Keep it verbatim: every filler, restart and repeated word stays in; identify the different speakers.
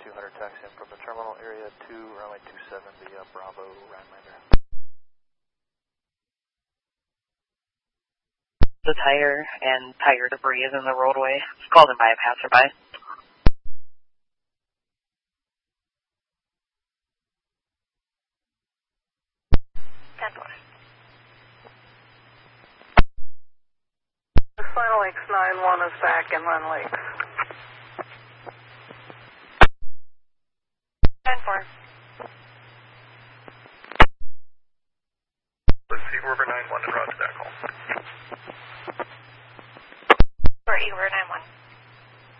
Speaker 1: two hundred taxiing from the terminal area to runway two seven via Bravo Rhinelander.
Speaker 2: The tire and tire debris is in the roadway. It's called in by a passerby.
Speaker 3: ten four. The Final Lakes nine one is back in Run Lakes. ten four.
Speaker 4: Let's see, River nine one and roger that call.
Speaker 3: For Eagle River nine one.